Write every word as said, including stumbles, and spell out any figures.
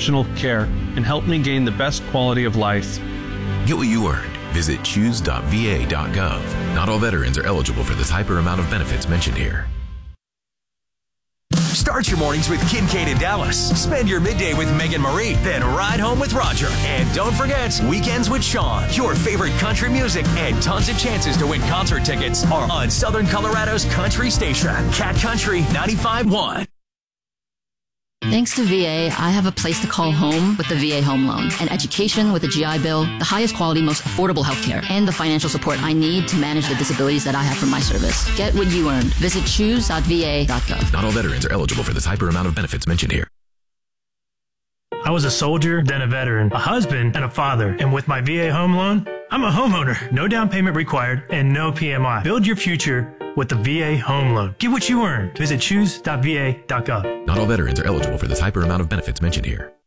exceptional care and helped me gain the best quality of life. Get what you earned. Visit choose dot v a dot gov. Not all veterans are eligible for this hyper amount of benefits mentioned here. Start your mornings with Kincaid in Dallas. Spend your midday with Megan Marie. Then ride home with Roger. And don't forget, Weekends with Sean. Your favorite country music and tons of chances to win concert tickets are on Southern Colorado's country station, Cat Country ninety-five point one. Thanks to V A, I have a place to call home with the V A Home Loan, an education with a G I Bill, the highest quality, most affordable healthcare, and the financial support I need to manage the disabilities that I have from my service. Get what you earned. Visit choose dot v a dot gov. Not all veterans are eligible for this hyper amount of benefits mentioned here. I was a soldier, then a veteran, a husband, and a father. And with my V A home loan, I'm a homeowner. No down payment required and no P M I. Build your future with the V A home loan. Get what you earn. Visit choose dot v a dot gov. Not all veterans are eligible for this hyper amount of benefits mentioned here.